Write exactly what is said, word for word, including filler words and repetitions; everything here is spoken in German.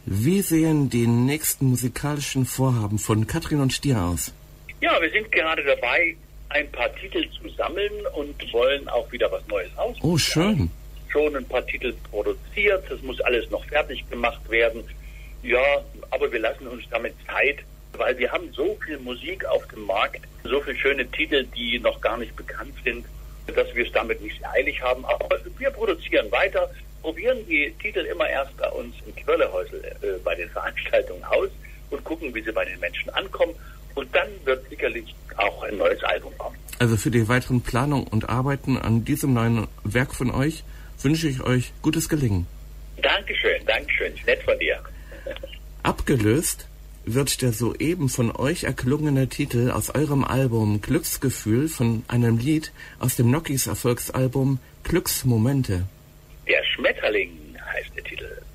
Wie sehen die nächsten musikalischen Vorhaben von Katrin und Stier aus? Ja, wir sind gerade dabei, ein paar Titel zu sammeln und wollen auch wieder was Neues ausprobieren. Oh, schön. Schon ein paar Titel produziert, das muss alles noch fertig gemacht werden. Ja, aber wir lassen uns damit Zeit, weil wir haben so viel Musik auf dem Markt, so viele schöne Titel, die noch gar nicht bekannt sind, dass wir es damit nicht eilig haben. Aber wir produzieren weiter, probieren die Titel immer erst bei uns im Quirlehäusl äh, bei den Veranstaltungen aus und gucken, wie sie bei den Menschen ankommen. Und dann wird sicherlich auch ein neues Album kommen. Also für die weiteren Planung und Arbeiten an diesem neuen Werk von euch wünsche ich euch gutes Gelingen. Dankeschön, Dankeschön. Nett von dir. Abgelöst wird der soeben von euch erklungene Titel aus eurem Album Glücksgefühl von einem Lied aus dem Nokis Erfolgsalbum Glücksmomente. Der Schmetterling heißt der Titel.